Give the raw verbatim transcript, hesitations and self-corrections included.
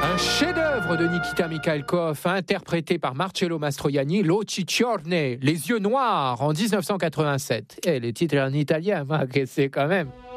Un chef-d'œuvre de Nikita Mikhalkov, interprété par Marcello Mastroianni, L'Occhi Ciorne, Les yeux noirs, en dix-neuf cent quatre-vingt-sept. Et le titre est en italien, ma, que c'est quand même.